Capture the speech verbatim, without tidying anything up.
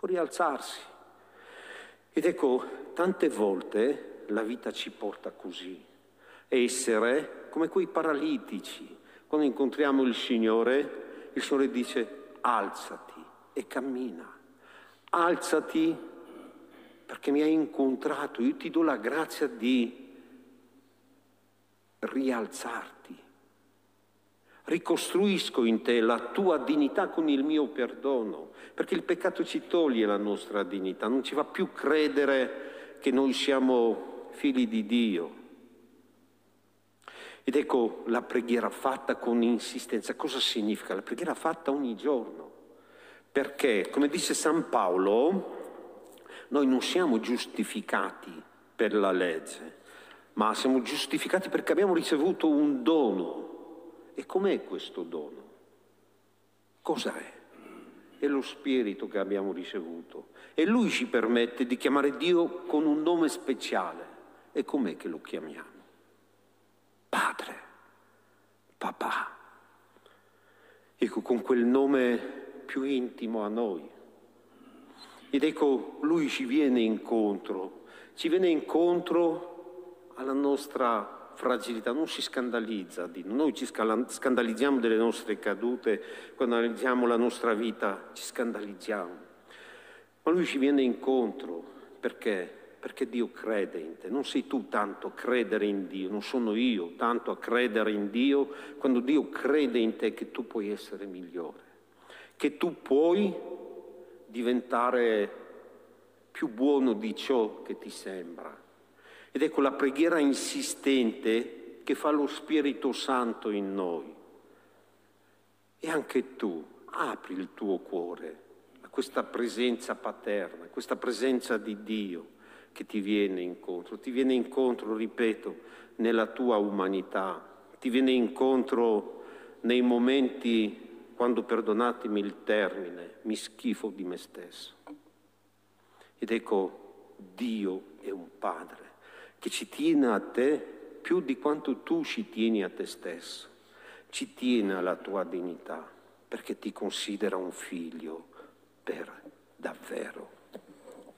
può rialzarsi. Ed ecco, tante volte la vita ci porta così, essere come quei paralitici. Quando incontriamo il Signore, il Signore dice alzati e cammina, alzati perché mi hai incontrato, io ti do la grazia di rialzarti. Ricostruisco in te la tua dignità con il mio perdono, perché il peccato ci toglie la nostra dignità, non ci fa più credere che noi siamo figli di Dio. Ed ecco la preghiera fatta con insistenza. Cosa significa? La preghiera fatta ogni giorno. Perché, come dice San Paolo, noi non siamo giustificati per la legge, ma siamo giustificati perché abbiamo ricevuto un dono. E com'è questo dono? Cos'è? È lo Spirito che abbiamo ricevuto. E Lui ci permette di chiamare Dio con un nome speciale. E com'è che lo chiamiamo? Padre, papà. Ecco, con quel nome più intimo a noi. Ed ecco, Lui ci viene incontro, ci viene incontro alla nostra fragilità, non si scandalizza di noi. Noi ci scandalizziamo delle nostre cadute, quando analizziamo la nostra vita ci scandalizziamo. Ma Lui ci viene incontro, perché? Perché Dio crede in te. Non sei tu tanto a credere in Dio, non sono io tanto a credere in Dio, quando Dio crede in te che tu puoi essere migliore, che tu puoi diventare più buono di ciò che ti sembra. Ed ecco la preghiera insistente che fa lo Spirito Santo in noi. E anche tu apri il tuo cuore a questa presenza paterna, a questa presenza di Dio che ti viene incontro. Ti viene incontro, ripeto, nella tua umanità. Ti viene incontro nei momenti quando, perdonatemi il termine, mi schifo di me stesso. Ed ecco, Dio è un Padre che ci tiene a te più di quanto tu ci tieni a te stesso, ci tiene alla tua dignità, perché ti considera un figlio per davvero.